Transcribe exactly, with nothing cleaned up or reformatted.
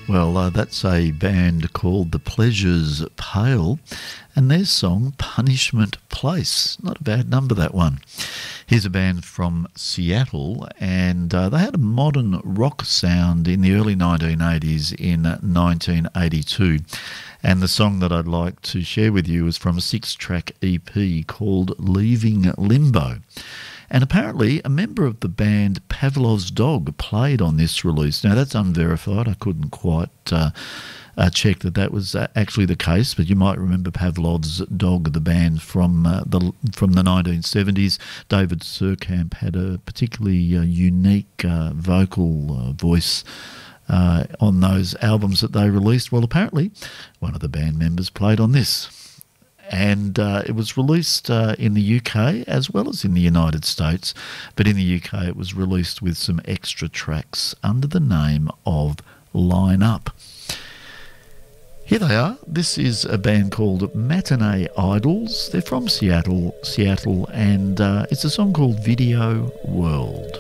Well, uh, that's a band called The Pleasures Pale, and their song Punishment Place. Not a bad number, that one. Here's a band from Seattle, and uh, they had a modern rock sound in the early nineteen eighties in nineteen eighty-two. And the song that I'd like to share with you is from a six-track E P called Leaving Limbo. And apparently a member of the band Pavlov's Dog played on this release. Now, that's unverified. I couldn't quite uh, uh, check that that was uh, actually the case, but you might remember Pavlov's Dog, the band from uh, the from the nineteen seventies. David Surkamp had a particularly uh, unique uh, vocal uh, voice uh, on those albums that they released. Well, apparently one of the band members played on this. And uh, it was released uh, in the U K as well as in the United States. But in the U K it was released with some extra tracks under the name of Line Up. Here they are. This is a band called Matinee Idols. They're from Seattle, Seattle, and uh, it's a song called Video World.